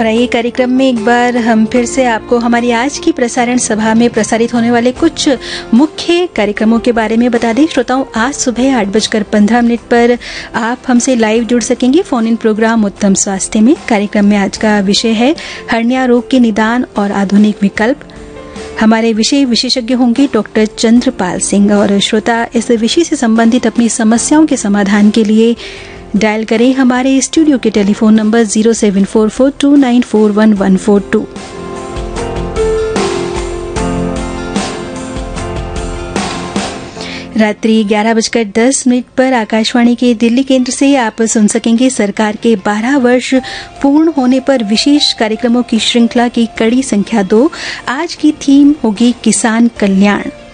और आइए कार्यक्रम में एक बार हम फिर से आपको हमारी आज की प्रसारण सभा में प्रसारित होने वाले कुछ मुख्य कार्यक्रमों के बारे में बता दें। श्रोताओं, आज सुबह 8:15 पर आप हमसे लाइव जुड़ सकेंगे फोन इन प्रोग्राम उत्तम स्वास्थ्य में। कार्यक्रम में आज का विषय है हर्निया रोग के निदान और आधुनिक विकल्प। हमारे विषय विशेषज्ञ होंगे डॉक्टर चंद्रपाल सिंह। और श्रोता, इस विषय से संबंधित अपनी समस्याओं के समाधान के लिए डायल करें हमारे स्टूडियो के टेलीफोन नंबर 07442941142। रात्रि 11:10 पर आकाशवाणी के दिल्ली केंद्र से आप सुन सकेंगे सरकार के 12 वर्ष पूर्ण होने पर विशेष कार्यक्रमों की श्रृंखला की कड़ी संख्या 2। आज की थीम होगी किसान कल्याण।